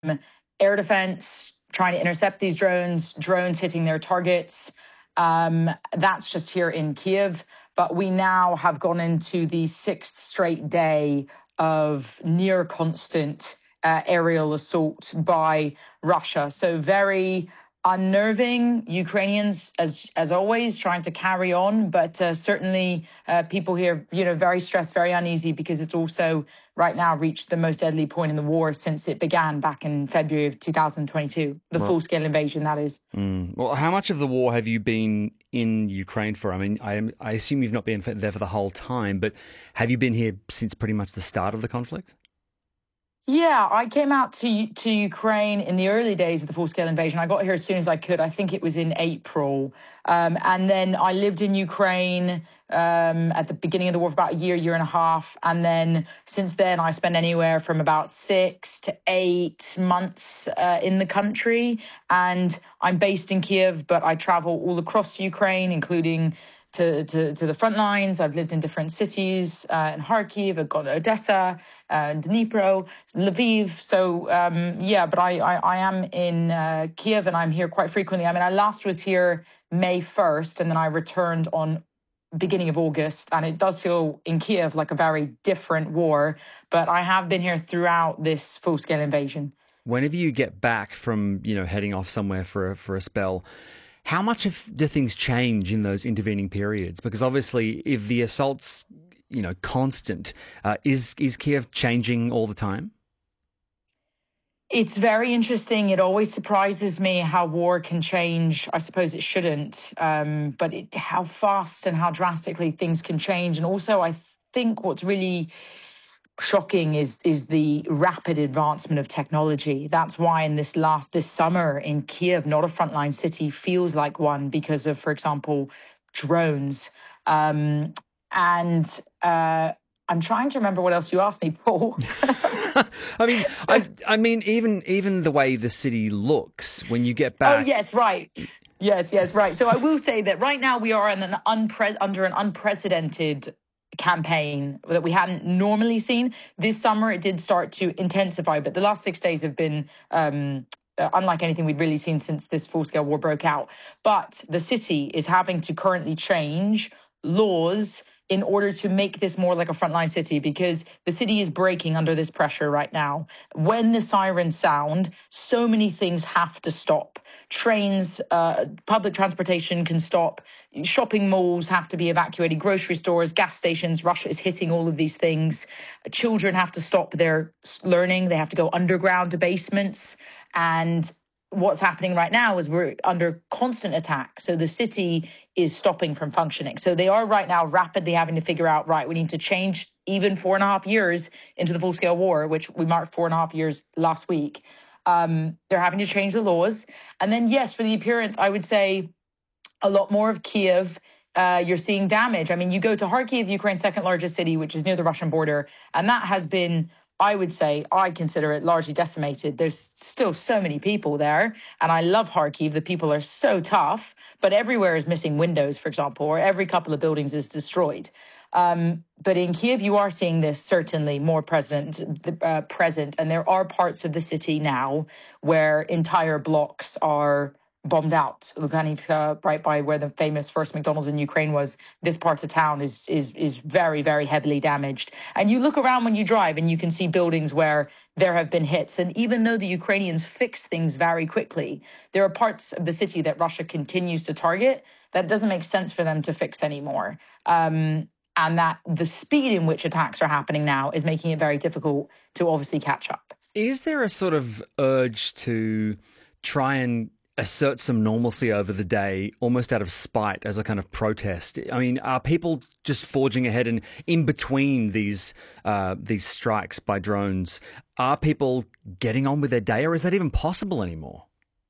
air defense, trying to intercept these drones hitting their targets. That's just here in Kiev. But we now have gone into the sixth straight day of near constant aerial assault by Russia. So very unnerving. Ukrainians, as always, trying to carry on, but certainly people here, very stressed, very uneasy, because it's also right now reached the most deadly point in the war since it began back in February of 2022, the full-scale invasion, that is. Well, how much of the war have you been in Ukraine for? I mean, I assume you've not been there for the whole time, but have you been here since pretty much the start of the conflict? Yeah, I came out to Ukraine in the early days of the full-scale invasion. I got here as soon as I could. I think it was in April. And then I lived in Ukraine at the beginning of the war for about a year and a half. And then since then, I spent anywhere from about 6 to 8 months in the country. And I'm based in Kiev, but I travel all across Ukraine, including to the front lines. I've lived in different cities, in Kharkiv, I've gone to Odessa, Dnipro, Lviv. So, but I am in Kiev, and I'm here quite frequently. I mean, I last was here May 1st, and then I returned on beginning of August. And it does feel in Kiev like a very different war. But I have been here throughout this full-scale invasion. Whenever you get back from, heading off somewhere for a spell, how much do things change in those intervening periods? Because obviously, if the assault's, constant, is Kiev changing all the time? It's very interesting. It always surprises me how war can change. I suppose it shouldn't, but how fast and how drastically things can change. And also, I think what's really shocking is the rapid advancement of technology. That's why in this summer in Kiev, not a frontline city, feels like one because of, for example, drones. I'm trying to remember what else you asked me, Paul. I mean, even the way the city looks when you get back. Oh yes, right. Yes, right. So I will say that right now we are in under an unprecedented campaign that we hadn't normally seen. This summer it did start to intensify, but the last 6 days have been unlike anything we'd really seen since this full-scale war broke out. But the city is having to currently change laws in order to make this more like a frontline city, because the city is breaking under this pressure right now. When the sirens sound, so many things have to stop. Trains, public transportation can stop. Shopping malls have to be evacuated. Grocery stores, gas stations. Russia is hitting all of these things. Children have to stop their learning. They have to go underground to basements. And what's happening right now is we're under constant attack. So the city is stopping from functioning. So they are right now rapidly having to figure out, right, we need to change even 4.5 years into the full-scale war, which we marked 4.5 years last week. They're having to change the laws. And then, yes, for the appearance, I would say a lot more of Kiev. You're seeing damage. I mean, you go to Kharkiv, Ukraine's second largest city, which is near the Russian border, and that has been, I would say, I consider it largely decimated. There's still so many people there. And I love Kharkiv. The people are so tough, but everywhere is missing windows, for example, or every couple of buildings is destroyed. But in Kiev, you are seeing this certainly more present. And there are parts of the city now where entire blocks are bombed out. Lukyanivka, right by where the famous first McDonald's in Ukraine was, this part of town is very, very heavily damaged. And you look around when you drive and you can see buildings where there have been hits. And even though the Ukrainians fix things very quickly, there are parts of the city that Russia continues to target that doesn't make sense for them to fix anymore. And that the speed in which attacks are happening now is making it very difficult to obviously catch up. Is there a sort of urge to try and assert some normalcy over the day, almost out of spite, as a kind of protest? I mean, are people just forging ahead, and in between these strikes by drones, are people getting on with their day, or is that even possible anymore?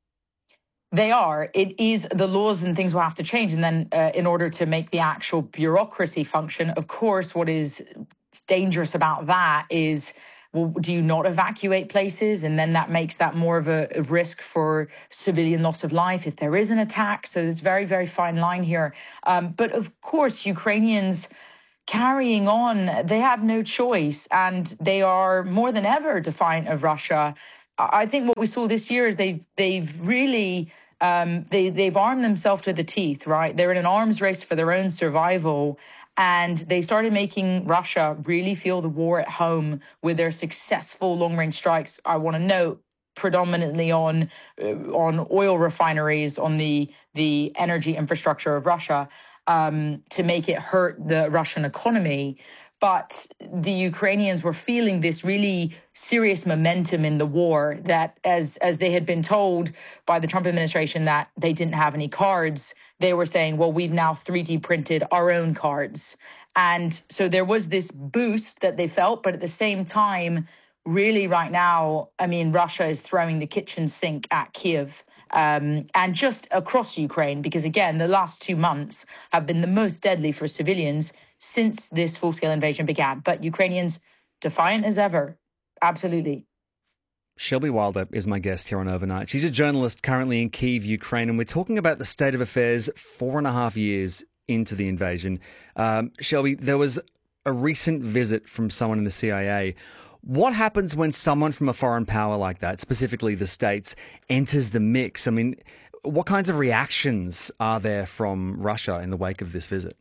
They are. It is, the laws and things will have to change. And then in order to make the actual bureaucracy function, of course, what is dangerous about that is, well, do you not evacuate places? And then that makes that more of a risk for civilian loss of life if there is an attack. So it's very, very fine line here. But of course, Ukrainians carrying on, they have no choice. And they are more than ever defiant of Russia. I think what we saw this year is they've really they've armed themselves to the teeth, right? They're in an arms race for their own survival. And they started making Russia really feel the war at home with their successful long-range strikes. I want to note predominantly on oil refineries, on the energy infrastructure of Russia, to make it hurt the Russian economy. But the Ukrainians were feeling this really serious momentum in the war, that as they had been told by the Trump administration that they didn't have any cards, they were saying, well, we've now 3D printed our own cards. And so there was this boost that they felt, but at the same time, really right now, I mean, Russia is throwing the kitchen sink at Kiev. And just across Ukraine, because again, the last 2 months have been the most deadly for civilians since this full-scale invasion began. But Ukrainians, defiant as ever, absolutely. Shelby Wilder is my guest here on Overnight. She's a journalist currently in Kyiv, Ukraine, and we're talking about the state of affairs 4.5 years into the invasion. Shelby, there was a recent visit from someone in the CIA. What happens when someone from a foreign power like that, specifically the States, enters the mix? I mean, what kinds of reactions are there from Russia in the wake of this visit?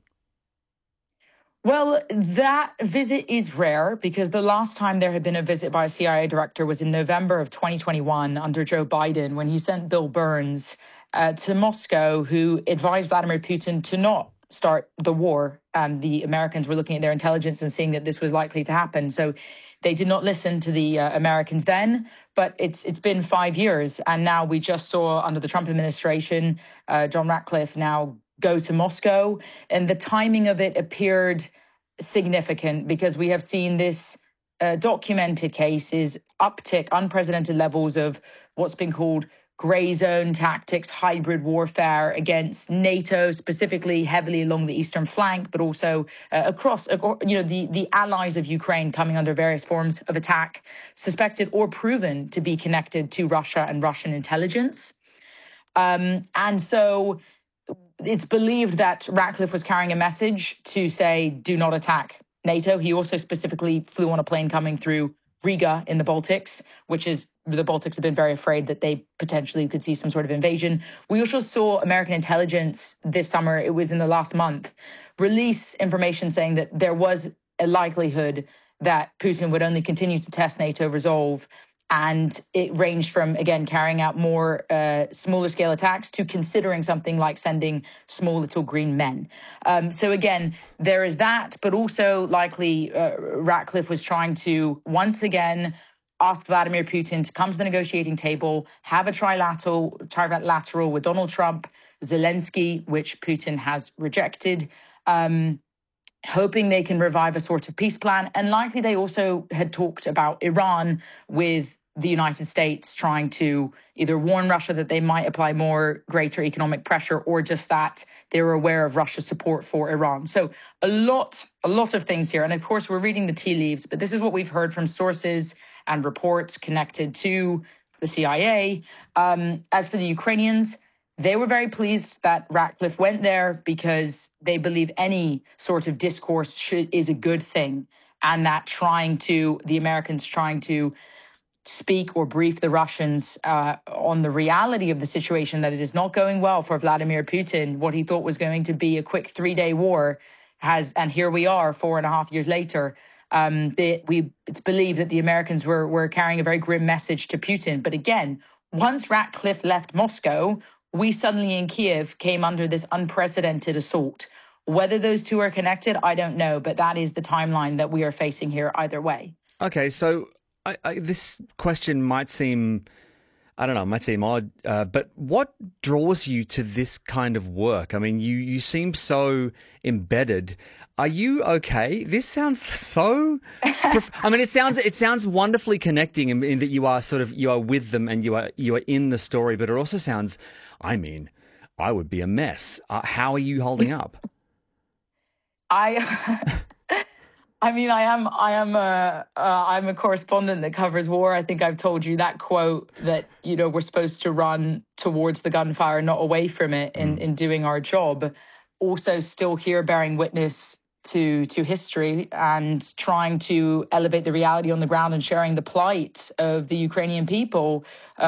Well, that visit is rare because the last time there had been a visit by a CIA director was in November of 2021 under Joe Biden, when he sent Bill Burns to Moscow, who advised Vladimir Putin to not start the war. And the Americans were looking at their intelligence and seeing that this was likely to happen. So they did not listen to the Americans then, but it's been 5 years. And now we just saw under the Trump administration, John Ratcliffe now go to Moscow. And the timing of it appeared significant because we have seen this documented cases uptick, unprecedented levels of what's been called gray zone tactics, hybrid warfare against NATO, specifically heavily along the eastern flank, but also across, the allies of Ukraine coming under various forms of attack, suspected or proven to be connected to Russia and Russian intelligence. And so it's believed that Ratcliffe was carrying a message to say, do not attack NATO. He also specifically flew on a plane coming through Riga in the Baltics, which is, the Baltics have been very afraid that they potentially could see some sort of invasion. We also saw American intelligence this summer, it was in the last month, release information saying that there was a likelihood that Putin would only continue to test NATO resolve. And it ranged from, again, carrying out more smaller scale attacks to considering something like sending small little green men. So again, there is that, but also likely Ratcliffe was trying to once again ask Vladimir Putin to come to the negotiating table, have a trilateral with Donald Trump, Zelensky, which Putin has rejected, hoping they can revive a sort of peace plan. And likely they also had talked about Iran with the United States, trying to either warn Russia that they might apply greater economic pressure, or just that they were aware of Russia's support for Iran. So a lot of things here. And of course, we're reading the tea leaves, but this is what we've heard from sources and reports connected to the CIA. As for the Ukrainians, they were very pleased that Ratcliffe went there because they believe any sort of discourse is a good thing, and that the Americans trying to speak or brief the Russians on the reality of the situation, that it is not going well for Vladimir Putin. What he thought was going to be a quick 3-day war and here we are 4.5 years later. It's believed that the Americans were carrying a very grim message to Putin. But again, once Ratcliffe left Moscow, we suddenly in Kiev came under this unprecedented assault. Whether those two are connected, I don't know, but that is the timeline that we are facing here either way. Okay, so this question might seem odd, but what draws you to this kind of work? I mean, you seem so embedded. Are you okay? This sounds so. It sounds wonderfully connecting in that you are with them and you are in the story. But it also sounds, I would be a mess. How are you holding up? I'm a correspondent that covers war. I think I've told you that quote that, we're supposed to run towards the gunfire, not away from it in doing our job. Also still here bearing witness to history and trying to elevate the reality on the ground and sharing the plight of the Ukrainian people